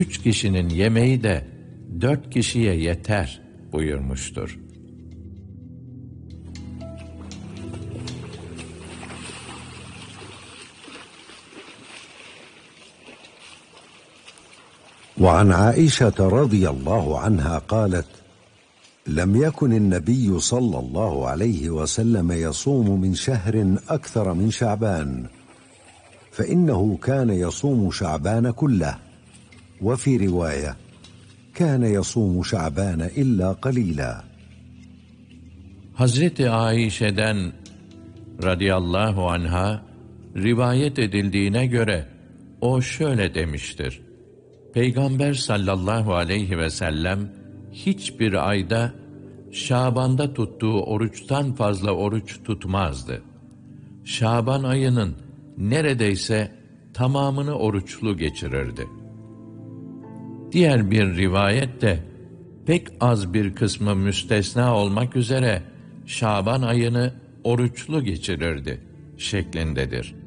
3 kişinin yemeği de 4 kişiye yeter buyurmuştur. وعن عائشة رضي الله عنها قالت: لم يكن النبي صلى الله عليه وسلم يصوم من شهر أكثر من شعبان، فإنه كان يصوم شعبان كله، وفي رواية: كان يصوم شعبان إلا قليلا. Hazreti Ayşe'den radıyallahu anha rivayet edildiğine göre o şöyle demiştir: Peygamber sallallahu aleyhi ve sellem hiçbir ayda Şaban'da tuttuğu oruçtan fazla oruç tutmazdı. Şaban ayının neredeyse tamamını oruçlu geçirirdi. Diğer bir rivayette pek az bir kısmı müstesna olmak üzere Şaban ayını oruçlu geçirirdi şeklindedir.